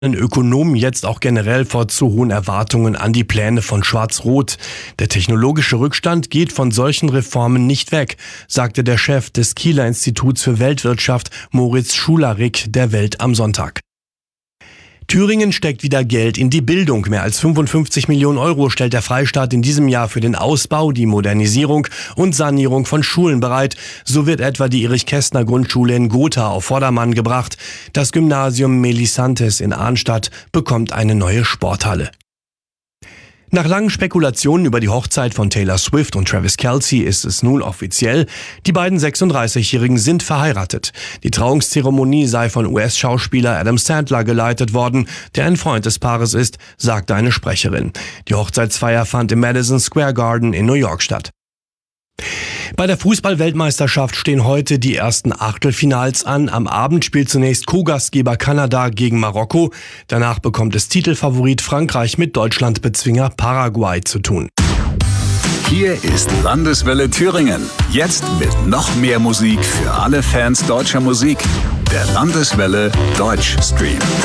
Ökonomen jetzt auch generell vor zu hohen Erwartungen an die Pläne von Schwarz-Rot. Der technologische Rückstand geht von solchen Reformen nicht weg, sagte der Chef des Kieler Instituts für Weltwirtschaft Moritz Schularik der Welt am Sonntag. Thüringen steckt wieder Geld in die Bildung. Mehr als 55 Millionen Euro stellt der Freistaat in diesem Jahr für den Ausbau, die Modernisierung und Sanierung von Schulen bereit. So wird etwa die Erich-Kästner-Grundschule in Gotha auf Vordermann gebracht. Das Gymnasium Melisantes in Arnstadt bekommt eine neue Sporthalle. Nach langen Spekulationen über die Hochzeit von Taylor Swift und Travis Kelce ist es nun offiziell. Die beiden 36-Jährigen sind verheiratet. Die Trauungszeremonie sei von US-Schauspieler Adam Sandler geleitet worden, der ein Freund des Paares ist, sagte eine Sprecherin. Die Hochzeitsfeier fand im Madison Square Garden in New York statt. Bei der Fußball-Weltmeisterschaft stehen heute die ersten Achtelfinals an. Am Abend spielt zunächst Co-Gastgeber Kanada gegen Marokko. Danach bekommt es Titelfavorit Frankreich mit Deutschlandbezwinger Paraguay zu tun. Hier ist Landeswelle Thüringen. Jetzt mit noch mehr Musik für alle Fans deutscher Musik. Der Landeswelle Deutsch Stream.